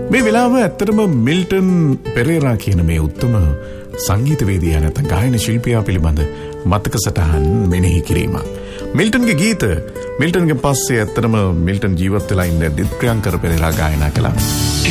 මේ වෙලාව ඇත්තටම මිල්ටන් පෙරේරා කියන මේ උත්තම සංගීතවේදියා නැත්නම් ගායන ශිල්පියා පිළිබඳ මතක සටහන් මෙනෙහි කිරීම. මිල්ටන්ගේ ගීත මිල්ටන්ගේ පස්සේ ඇත්තටම මිල්ටන් ජීවත් වෙලා ඉඳද්දි ප්‍රියංකර පෙරේරා ගායනා කළා.